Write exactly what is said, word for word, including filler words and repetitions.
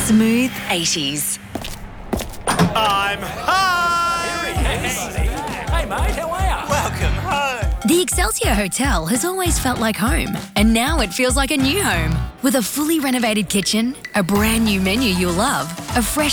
Smooth eighties. I'm home! Hey mate, how are you? Welcome home! The Excelsior Hotel has always felt like home, and now it feels like a new home. With a fully renovated kitchen, a brand new menu you'll love, a fresh